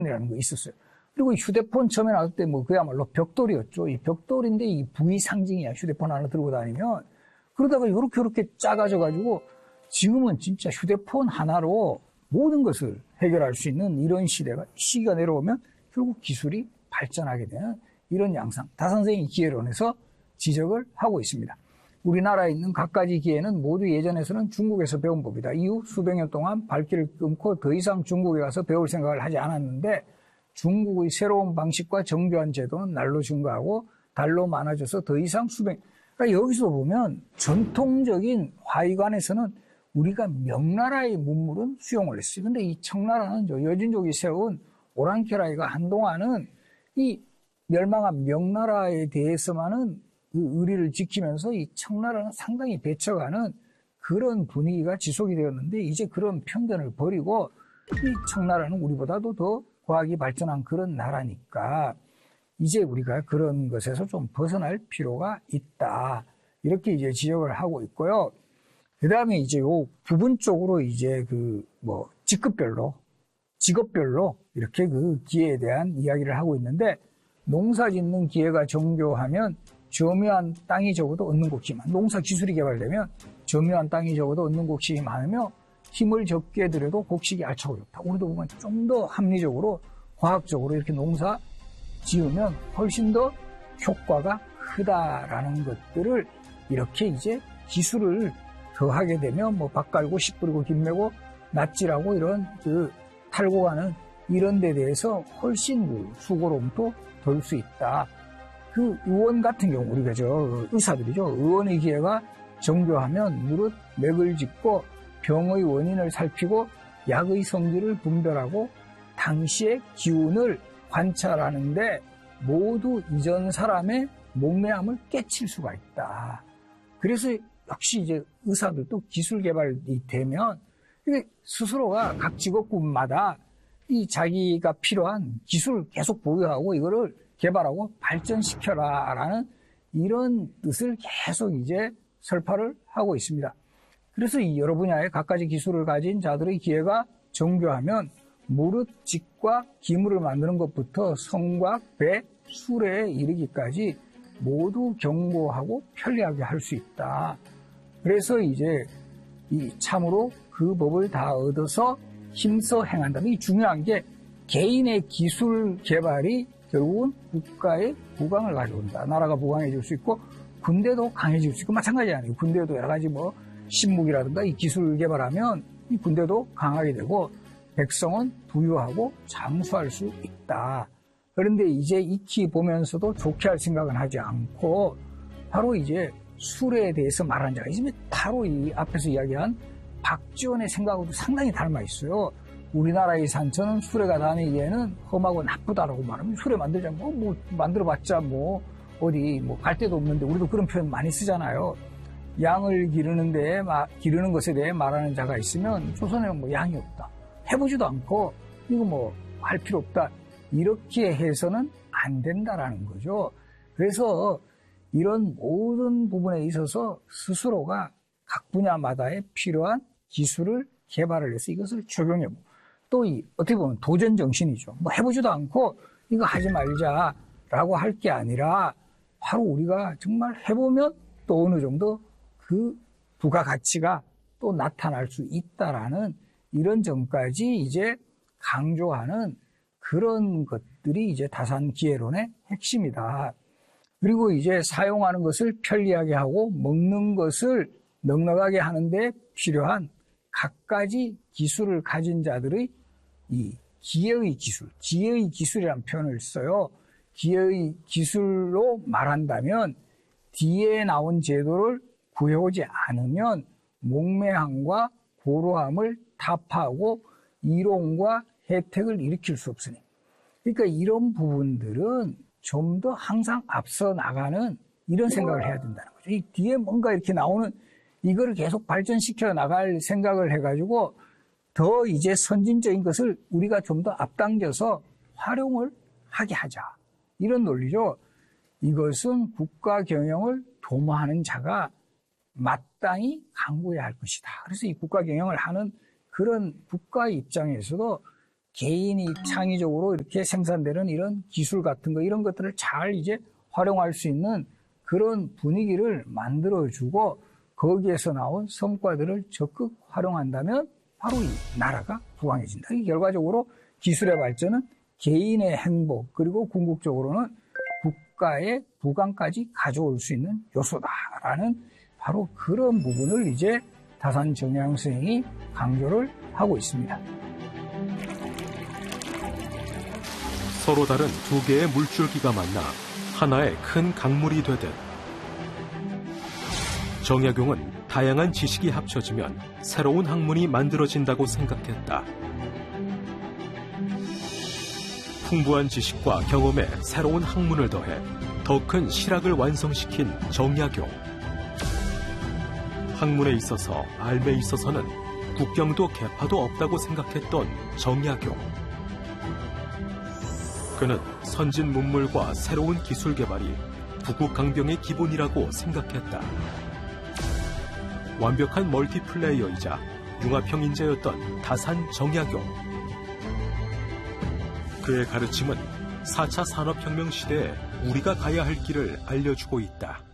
이라는 거 있었어요. 그리고 휴대폰 처음에 나왔을 때 뭐 그야말로 벽돌이었죠. 이 벽돌인데 이 부의 상징이야. 휴대폰 하나 들고 다니면. 그러다가 요렇게 작아져가지고 지금은 진짜 휴대폰 하나로 모든 것을 해결할 수 있는 이런 시기가 내려오면 결국 기술이 발전하게 되는 이런 양상. 다선생이 기회론에서 지적을 하고 있습니다. 우리나라에 있는 갖가지 기회는 모두 예전에서는 중국에서 배운 법이다. 이후 수백 년 동안 발길을 끊고 더 이상 중국에 가서 배울 생각을 하지 않았는데 중국의 새로운 방식과 정교한 제도는 날로 증가하고 달로 많아져서 더 이상 그러니까 여기서 보면 전통적인 화의관에서는 우리가 명나라의 문물은 수용을 했어요. 근데 이 청나라는 여진족이 세운 오랑캐라이가 한동안은 이 멸망한 명나라에 대해서만은 그 의리를 지키면서 이 청나라는 상당히 배쳐가는 그런 분위기가 지속이 되었는데 이제 그런 편견을 버리고 이 청나라는 우리보다도 더 과학이 발전한 그런 나라니까 이제 우리가 그런 것에서 좀 벗어날 필요가 있다. 이렇게 이제 지적을 하고 있고요. 그 다음에 이제 요 부분적으로 이제 직업별로 이렇게 그 기회에 대한 이야기를 하고 있는데 농사 짓는 기회가 정교하면 저묘한 땅이 적어도 얻는 곡식이 농사 기술이 개발되면 저묘한 땅이 적어도 얻는 곡식이 많으며 힘을 적게 들여도 곡식이 알차고 좋다. 우리도 보면 좀 더 합리적으로 과학적으로 이렇게 농사 지으면 훨씬 더 효과가 크다라는 것들을 이렇게 이제 기술을 더하게 되면 밭 갈고 씨 뿌리고 김 메고 낫질하고 이런 탈고 가는 이런 데 대해서 훨씬 수고로움도 덜 수 있다. 의원 같은 경우 우리가 의사들이죠. 의원의 기회가 정교하면 무릇 맥을 짚고 병의 원인을 살피고 약의 성질을 분별하고 당시의 기운을 관찰하는데 모두 이전 사람의 목매함을 깨칠 수가 있다. 그래서 역시 이제 의사들도 기술 개발이 되면 스스로가 각 직업군마다 이 자기가 필요한 기술을 계속 보유하고 이거를 개발하고 발전시켜라라는 이런 뜻을 계속 이제 설파를 하고 있습니다. 그래서 이 여러 분야의 갖가지 기술을 가진 자들의 기회가 정교하면 무릇 직과 기물을 만드는 것부터 성곽, 배, 수레에 이르기까지 모두 경고하고 편리하게 할 수 있다. 그래서 이제 참으로 그 법을 다 얻어서 힘써 행한다면 이 중요한 게 개인의 기술 개발이 결국은 국가의 부강을 가져온다. 나라가 부강해질 수 있고 군대도 강해질 수 있고 마찬가지 아니에요. 군대도 여러 가지 신무기라든가 이 기술 개발하면 이 군대도 강하게 되고 백성은 부유하고 장수할 수 있다. 그런데 이제 익히 보면서도 좋게 할 생각은 하지 않고 바로 이제 수레에 대해서 말하는 자가 있으면 바로 이 앞에서 이야기한 박지원의 생각하고도 상당히 닮아 있어요. 우리나라의 산천은 수레가 다니기에는 험하고 나쁘다라고 말하면 수레 만들자 만들어봤자 어디 갈 데도 없는데 우리도 그런 표현 많이 쓰잖아요. 양을 기르는 것에 대해 말하는 자가 있으면 조선에는 양이 없다. 해보지도 않고 이거 할 필요 없다. 이렇게 해서는 안 된다라는 거죠. 그래서 이런 모든 부분에 있어서 스스로가 각 분야마다의 필요한 기술을 개발을 해서 이것을 적용해보고 또 어떻게 보면 도전 정신이죠. 해보지도 않고 이거 하지 말자라고 할 게 아니라 바로 우리가 정말 해보면 또 어느 정도 그 부가가치가 또 나타날 수 있다라는 이런 점까지 이제 강조하는 그런 것들이 이제 다산기회론의 핵심이다. 그리고 이제 사용하는 것을 편리하게 하고 먹는 것을 넉넉하게 하는데 필요한 갖가지 기술을 가진 자들의 이 기회의 기술이라는 표현을 써요. 기회의 기술로 말한다면 뒤에 나온 제도를 구해오지 않으면 목매함과 고루함을 타파하고 이론과 혜택을 일으킬 수 없으니. 그러니까 이런 부분들은 좀 더 항상 앞서 나가는 이런 생각을 해야 된다는 거죠. 이 뒤에 뭔가 이렇게 나오는 이거를 계속 발전시켜 나갈 생각을 해가지고 더 이제 선진적인 것을 우리가 좀 더 앞당겨서 활용을 하게 하자. 이런 논리죠. 이것은 국가 경영을 도모하는 자가 마땅히 강구해야 할 것이다. 그래서 이 국가 경영을 하는 그런 국가의 입장에서도 개인이 창의적으로 이렇게 생산되는 이런 기술 같은 거, 이런 것들을 잘 이제 활용할 수 있는 그런 분위기를 만들어주고 거기에서 나온 성과들을 적극 활용한다면 바로 이 나라가 부강해진다. 이 결과적으로 기술의 발전은 개인의 행복, 그리고 궁극적으로는 국가의 부강까지 가져올 수 있는 요소다라는 바로 그런 부분을 이제 다산 정약용 선생이 강조를 하고 있습니다. 서로 다른 두 개의 물줄기가 만나 하나의 큰 강물이 되듯 정약용은 다양한 지식이 합쳐지면 새로운 학문이 만들어진다고 생각했다. 풍부한 지식과 경험에 새로운 학문을 더해 더 큰 실학을 완성시킨 정약용. 학문에 있어서 알매 있어서는 국경도 계파도 없다고 생각했던 정약용. 그는 선진 문물과 새로운 기술 개발이 부국강병의 기본이라고 생각했다. 완벽한 멀티플레이어이자 융합형 인재였던 다산 정약용. 그의 가르침은 4차 산업혁명 시대에 우리가 가야 할 길을 알려주고 있다.